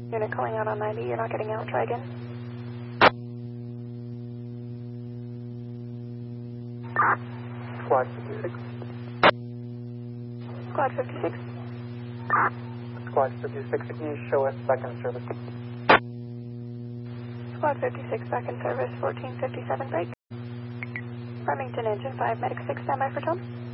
Unit calling out on 90, you're not getting out, try again. Squad 56. Squad 56. Squad 56, can you show us back in service? Squad 56 back in service, 1457 break. Farmington Engine 5, Medic 6, standby for tone.